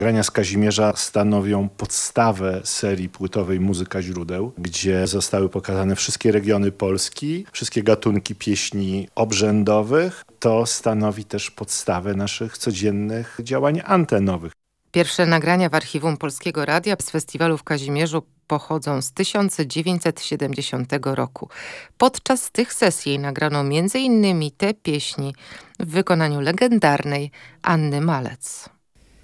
Nagrania z Kazimierza stanowią podstawę serii płytowej Muzyka źródeł, gdzie zostały pokazane wszystkie regiony Polski, wszystkie gatunki pieśni obrzędowych. To stanowi też podstawę naszych codziennych działań antenowych. Pierwsze nagrania w archiwum Polskiego Radia z festiwalu w Kazimierzu pochodzą z 1970 roku. Podczas tych sesji nagrano m.in. te pieśni w wykonaniu legendarnej Anny Malec.